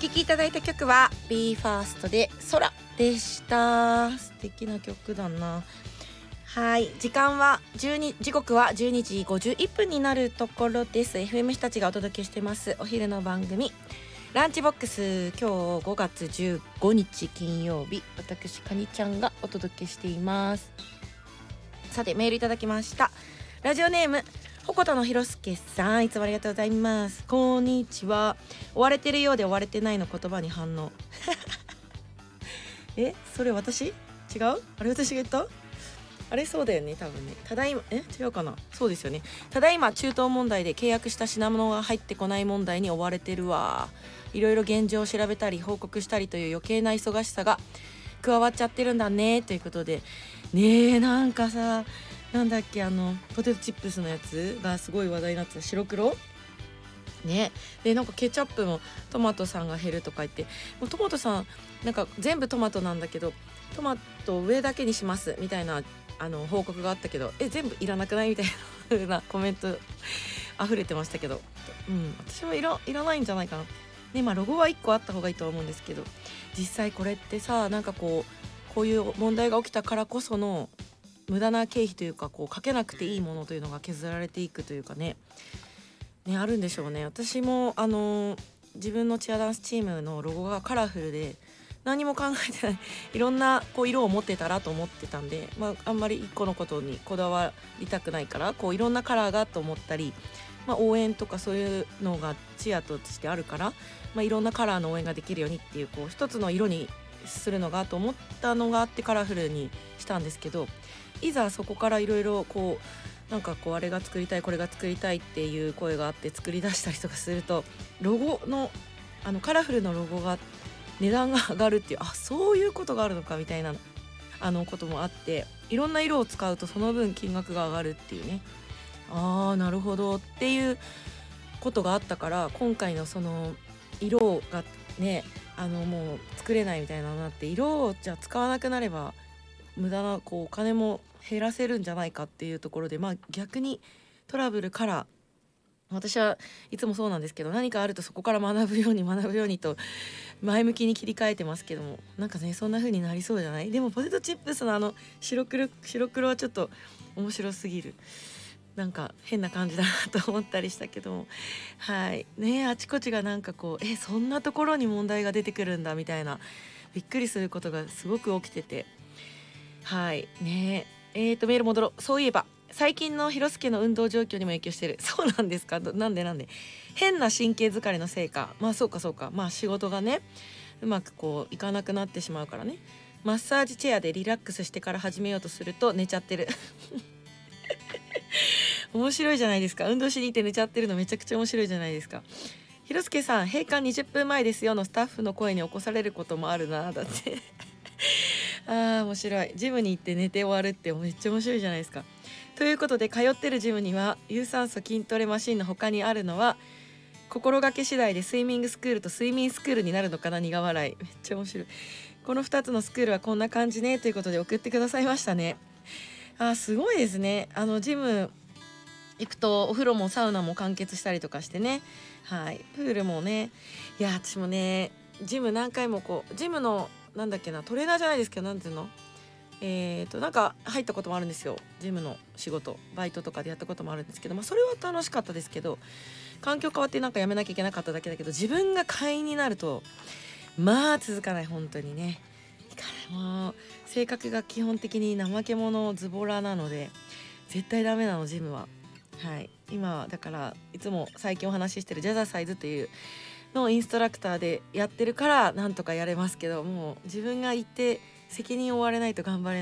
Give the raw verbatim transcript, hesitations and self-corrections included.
聴きいただいた曲は ビーファースト で空でした。素敵な曲だな。はい、時間はじゅうに時刻はじゅうにじごじゅういっぷんになるところです。 エフエム 日立がお届けしてますお昼の番組ランチボックス。今日ごがつじゅうごにち金曜日、私かにちゃんがお届けしています。さてメールいただきました。ラジオネームほことのひろすけさん、いつもありがとうございます。こんにちは。追われてるようで追われてないの言葉に反応えそれ私違うあれ私が言ったあれそうだよね多分ね。ただいまえ違うかな。そうですよね。ただいま中東問題で契約した品物が入ってこない問題に追われてるわ。いろいろ現状を調べたり報告したりという余計な忙しさが加わっちゃってるんだねということでね。えなんかさ、なんだっけ、あのポテトチップスのやつがすごい話題になってた、白黒ね。でなんかケチャップもトマトさんが減るとか言って、もうトマトさんなんか全部トマトなんだけどトマト上だけにしますみたいなあの報告があったけど、え全部いらなくないみたいな風なコメント溢れてましたけど、うん私もいらいらないんじゃないかなね。まあロゴはいっこあった方がいいとは思うんですけど、実際これってさ、なんかこうこういう問題が起きたからこその無駄な経費というか、こうかけなくていいものというのが削られていくというかねねあるんでしょうね。私もあのー自分のチアダンスチームのロゴがカラフルで何も考えてないいろんなこう色を持ってたらと思ってたんで、まあ、あんまりいっこのことにこだわりたくないから、こういろんなカラーがと思ったり、まあ、応援とかそういうのがチアとしてあるから、まあ、いろんなカラーの応援ができるようにっていう、こう一つの色にするのがと思ったのがあってカラフルにしたんですけど、いざそこからいろいろこうなんかこうあれが作りたいこれが作りたいっていう声があって作り出したりとかすると、ロゴのあのカラフルのロゴが値段が上がるっていう、あそういうことがあるのかみたいなあのこともあって、いろんな色を使うとその分金額が上がるっていうね、あーなるほどっていうことがあったから、今回のその色がねあのもう作れないみたいなのになって、色をじゃあ使わなくなれば無駄なこうお金も減らせるんじゃないかっていうところで、まあ逆にトラブルから私はいつもそうなんですけど、何かあるとそこから学ぶように学ぶようにと前向きに切り替えてますけども、なんかねそんな風になりそうじゃない？でもポテトチップスのあの白黒白黒はちょっと面白すぎる、なんか変な感じだなと思ったりしたけども、はいね、あちこちがなんかこうえそんなところに問題が出てくるんだみたいなびっくりすることがすごく起きてて、はいねえーとメール戻ろう。そういえば最近の広助の運動状況にも影響してる。そうなんですか。なんでなんで変な神経疲れのせいか。まあそうかそうか、まあ仕事がねうまくこういかなくなってしまうからね。マッサージチェアでリラックスしてから始めようとすると寝ちゃってる面白いじゃないですか。運動しに行って寝ちゃってるのめちゃくちゃ面白いじゃないですか。広助さん閉館にじゅっぷんまえですよのスタッフの声に起こされることもあるな。だってあー面白い。ジムに行って寝て終わるってめっちゃ面白いじゃないですか。ということで通ってるジムには有酸素筋トレマシンの他にあるのは心がけ次第でスイミングスクールと睡眠スクールになるのかな。苦笑い。めっちゃ面白い。このふたつのスクールはこんな感じねということで送ってくださいましたね。あすごいですね。あのジム行くとお風呂もサウナも完結したりとかしてね、はいプールもね。いや私もねジム何回もこうジムのなんだっけなトレーナーじゃないですけどなんていうのえーとなんか入ったこともあるんですよ。ジムの仕事バイトとかでやったこともあるんですけど、まあ、それは楽しかったですけど、環境変わってなんかやめなきゃいけなかっただけだけど、自分が会員になるとまあ続かない。本当にねいかない。もう性格が基本的に怠け者ズボラなので絶対ダメなのジムは。はい今はだからいつも最近お話ししてるジャザーサイズというのインストラクターでやってるからなんとかやれますけど、もう自分が行って責任を負われないと頑張れない